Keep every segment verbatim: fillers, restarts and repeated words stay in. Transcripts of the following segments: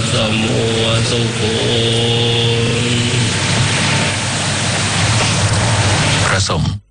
สมุสุโขพระสงฆ์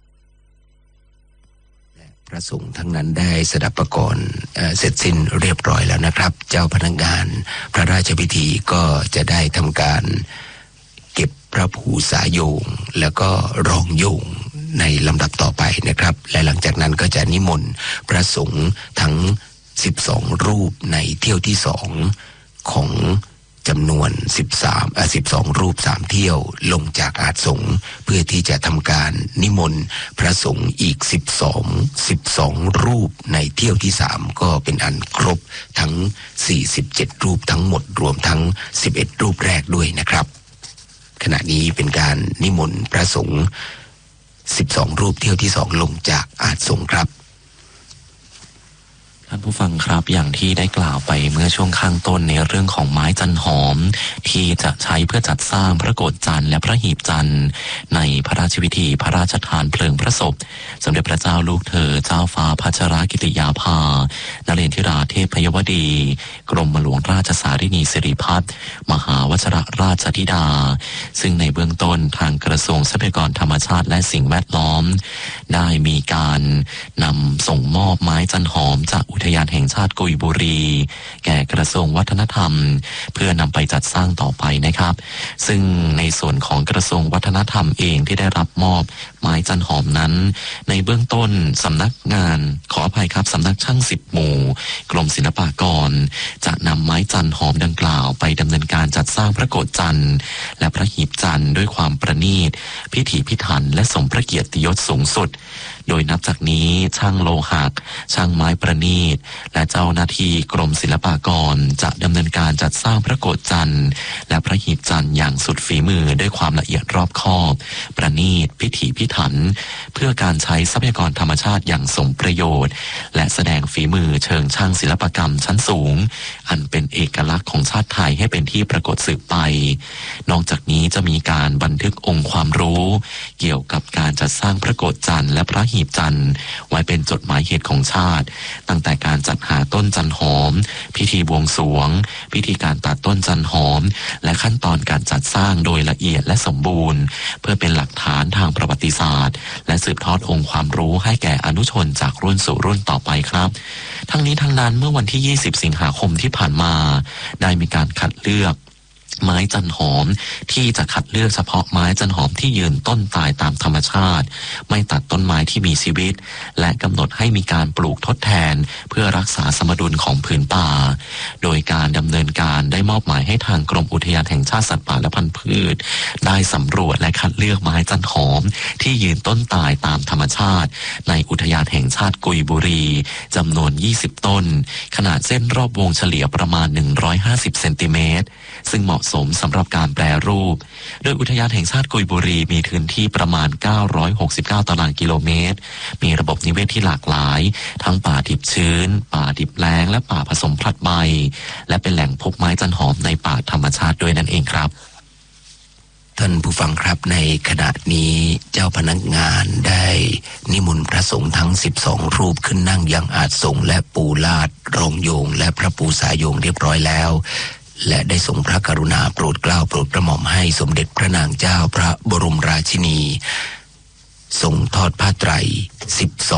พระสงฆ์ทั้งนั้นได้สดับประกรณ์เสร็จสิ้นเรียบร้อยแล้วนะครับเจ้าพนักงานพระราชพิธีก็จะได้ทำการเก็บพระภูษาโยงแล้วก็รองโยงในลำดับต่อไปนะครับและหลังจากนั้นก็จะนิมนต์พระสงฆ์ทั้งสิบสองรูปในเที่ยวที่สองของจำนวนสิบสามอ่ะสิบสองรูปสามเที่ยวลงจากอาสงฆ์เพื่อที่จะทำการนิมนต์พระสงฆ์อีกสิบสองสิบสองรูปในเที่ยวที่สามก็เป็นอันครบทั้งสี่สิบเจ็ดรูปทั้งหมดรวมทั้งสิบเอ็ดรูปแรกด้วยนะครับขณะนี้เป็นการนิมนต์พระสงฆ์สิบสองรูปเที่ยวที่สองลงจากอาสงฆ์ครับท่านผู้ฟังครับอย่างที่ได้กล่าวไปเมื่อช่วงข้างต้นในเรื่องของไม้จันหอมที่จะใช้เพื่อจัดสร้างพระโกฐจันทร์และพระหีบจันทร์ในพระราชพิธีพระราชทานเพลิงพระศพสมเด็จพระเจ้าลูกเธอเจ้าฟ้าพัชรกิติยาภานเรศธิราเทพยวดีกรมหลวงราชสารินีสิริพัฒน์มหาวชิรราชธิดาซึ่งในเบื้องต้นทางกระทรวงทรัพยากรธรรมชาติและสิ่งแวดล้อมได้มีการนำส่งมอบไม้จันหอมจากอุทยานแห่งชาติกุยบุรีแก่กระทรวงวัฒนธรรมเพื่อนำไปจัดสร้างต่อไปนะครับซึ่งในส่วนของกระทรวงวัฒนธรรมเองที่ได้รับมอบไม้จันหอมนั้นในเบื้องต้นสำนักงานขออภัยครับสำนักช่างสิบหมู่กรมศิลปากรจะนำไม้จันหอมดังกล่าวไปดำเนินการจัดสร้างพระโกฐจันทร์และพระหีบจันทร์ด้วยความประณีตพิถีพิถันและสมพระเกียรติยศสูงสุดโดยนับจากนี้ช่างโลหะช่างไม้ประณีตและเจ้าหน้าที่กรมศิลปากรจะดำเนินการจัดสร้างพระโกฐจันทร์และพระหีบจันทร์อย่างสุดฝีมือด้วยความละเอียดรอบคอบประณีตพิถีพิถันเพื่อการใช้ทรัพยากรธรรมชาติอย่างสมประโยชน์และแสดงฝีมือเชิงช่างศิลปกรรมชั้นสูงอันเป็นเอกลักษณ์ของชาติไทยให้เป็นที่ปรากฏสืบไปนอกจากนี้จะมีการบันทึกองค์ความรู้เกี่ยวกับการจัดสร้างพระโกฐจันทร์และพระหีบจันทร์ไว้เป็นจดหมายเหตุของชาติตั้งแต่การจัดหาต้นจันหอมพิธีบวงสรวงพิธีการตัดต้นจันหอมและขั้นตอนการจัดสร้างโดยละเอียดและสมบูรณ์เพื่อเป็นหลักฐานทางประวัติศาสตร์และสืบทอดองค์ความรู้ให้แก่อนุชนจากรุ่นสู่รุ่นต่อไปครับทั้งนี้ทั้งนั้นเมื่อวันที่ยี่สิบสิงหาคมที่ผ่านมาได้มีการคัดเลือกไม้จันหอมที่จะคัดเลือกเฉพาะไม้จันหอมที่ยืนต้นตายตามธรรมชาติไม่ตัดต้นไม้ที่มีชีวิตและกำหนดให้มีการปลูกทดแทนเพื่อรักษาสมดุลของผืนป่าโดยการดำเนินการได้มอบหมายให้ทางกรมอุทยานแห่งชาติสัตว์ป่าและพันธุ์พืชได้สำรวจและคัดเลือกไม้จันหอมที่ยืนต้นตายตามธรรมชาติในอุทยานแห่งชาติกุยบุรีจำนวนยี่สิบต้นขนาดเส้นรอบวงเฉลี่ยประมาณหนึ่งร้อยห้าสิบเซนติเมตรซึ่งเหมาะสมสำหรับการแปรรูปโดยอุทยานแห่งชาติกุยบุรีมีพื้นที่ประมาณเก้าร้อยหกสิบเก้าตารางกิโลเมตรมีระบบนิเวศที่หลากหลายทั้งป่าดิบชื้นป่าดิบแล้งและป่าผสมผลัดใบและเป็นแหล่งพบไม้จันหอมในป่าธรรมชาติด้วยนั่นเองครับท่านผู้ฟังครับในขณะนี้เจ้าพนักงานได้นิมนต์พระสงฆ์ทั้งสิบสองรูปขึ้นนั่งยังอาสงฆ์และปูลาดรองโยงและพระปูษาโยงเรียบร้อยแล้วและได้ทรงพระกรุณาโปรดเกล้าโปรดกระหม่อมให้สมเด็จพระนางเจ้าพระบรมราชินีทรงทอดผ้าไตรสิบสอง